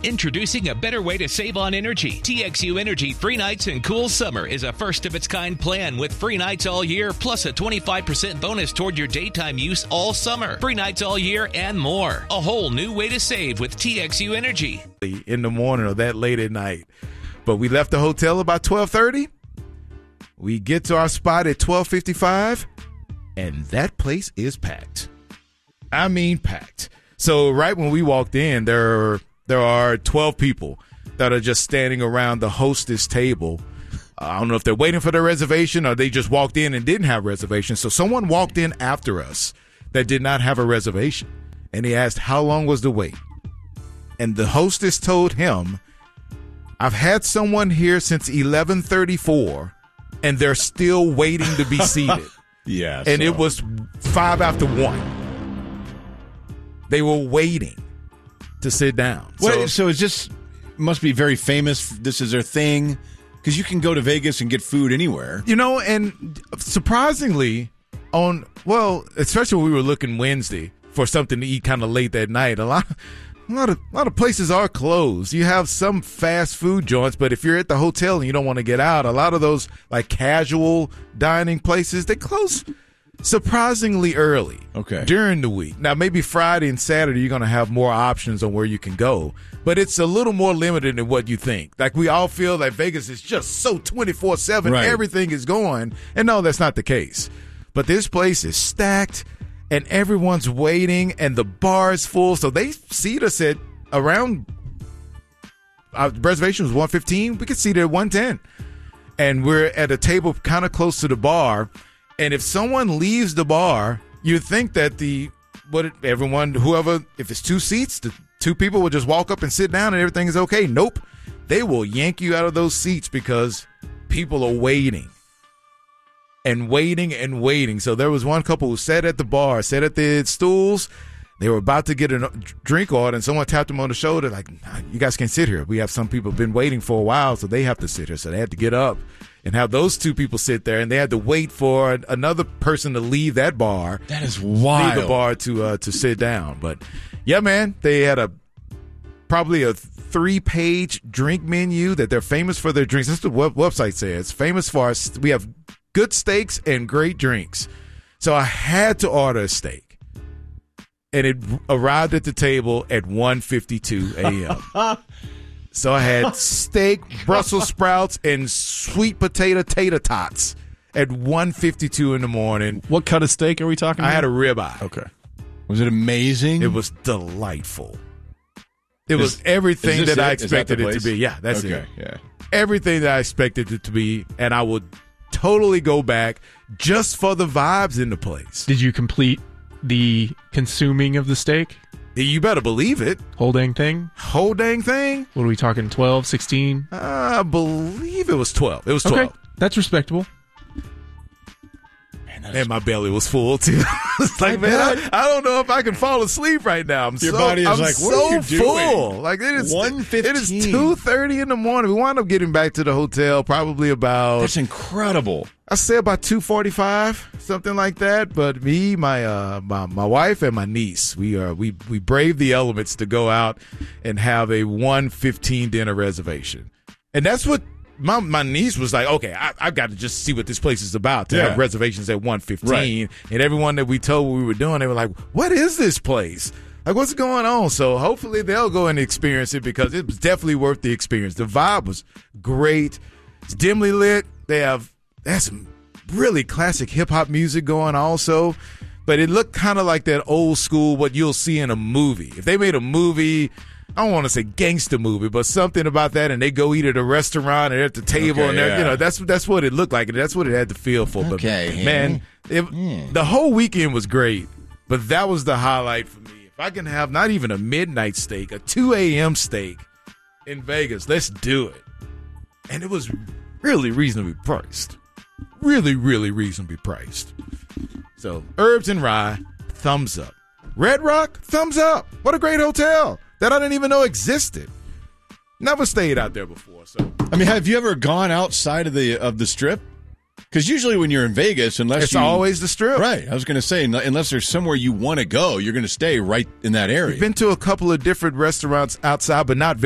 Introducing a better way to save on energy. TXU Energy Free Nights and Cool Summer is a first-of-its-kind plan with free nights all year, plus a 25% bonus toward your daytime use all summer. Free nights all year and more. A whole new way to save with TXU Energy. In the morning or that late at night. But we left the hotel about 12:30. We get to our spot at 12:55, and that place is packed. I mean packed. So right when we walked in, there are 12 people that are just standing around the hostess table. I don't know if they're waiting for their reservation or they just walked in and didn't have reservations. So someone walked in after us that did not have a reservation, and he asked how long was the wait. And the hostess told him, I've had someone here since 11:34, and they're still waiting to be seated. Yeah. And it was 5 after 1. They were waiting to sit down. So it's just must be very famous. This is their thing, because you can go to Vegas and get food anywhere. And surprisingly, especially when we were looking Wednesday for something to eat kind of late that night, a lot of places are closed. You have some fast food joints, but if you're at the hotel and you don't want to get out, a lot of those like casual dining places, they close surprisingly early. Okay. During the week. Now, maybe Friday and Saturday you're going to have more options on where you can go, but it's a little more limited than what you think. Like, we all feel that Vegas is just so 24/7, right. Everything is going, and no, that's not the case. But this place is stacked, and everyone's waiting, and the bar is full, so they seat us at around our reservation was 115. We could seat at 110, and we're at a table kind of close to the bar. And if someone leaves the bar, you think that if it's 2 seats, the 2 people will just walk up and sit down and everything is okay. Nope. They will yank you out of those seats because people are waiting and waiting and waiting. So there was one couple who sat at the bar, sat at the stools. They were about to get a drink order, and someone tapped them on the shoulder like, nah, you guys can't sit here. We have some people been waiting for a while, so they have to sit here. So they had to get up and have those 2 people sit there, and they had to wait for another person to leave that bar. That is wild. Leave the bar to sit down. But, yeah, man, they had probably a 3-page drink menu that they're famous for their drinks. That's what the website says. Famous for we have good steaks and great drinks. So I had to order a steak. And it arrived at the table at 1:52 a.m. So I had steak, Brussels sprouts, and sweet potato tater tots at 1:52 in the morning. What cut of steak are we talking about? I had a ribeye. Okay. Was it amazing? It was delightful. It was everything that I expected it to be. Yeah, that's it. Yeah. Everything that I expected it to be, and I would totally go back just for the vibes in the place. Did you complete the consuming of the steak? You better believe it. Whole dang thing? Whole dang thing? What are we talking, 12, 16? I believe it was 12. It was 12. Okay, that's respectable. And my belly was full, too. It's like, man, I don't know if I can fall asleep right now. Your body is like, what are you doing? Full. Like, it is 2:30 in the morning. We wound up getting back to the hotel probably about... That's incredible. I say about 2:45, something like that. But me, my wife, and my niece, we braved the elements to go out and have a 1:15 dinner reservation. And that's what... My niece was like, okay, I've got to just see what this place is about to have reservations at 1:15. Right. And everyone that we told what we were doing, they were like, what is this place? Like, what's going on? So hopefully they'll go and experience it because it was definitely worth the experience. The vibe was great. It's dimly lit. They have some really classic hip-hop music going also. But it looked kind of like that old school, what you'll see in a movie. If they made a movie... I don't want to say gangster movie, but something about that, and they go eat at a restaurant and they're at the table, and that's what it looked like, and that's what it had to feel for. Okay, but man, the whole weekend was great, but that was the highlight for me. If I can have not even a midnight steak, a 2 a.m. steak in Vegas, let's do it. And it was really reasonably priced, really, really reasonably priced. So Herbs and Rye, thumbs up. Red Rock, thumbs up. What a great hotel that I didn't even know existed. Never stayed out there before. So I mean, have you ever gone outside of the Strip? Because usually when you're in Vegas, it's always the Strip. Right. I was going to say, unless there's somewhere you want to go, you're going to stay right in that area. We've been to a couple of different restaurants outside, but not very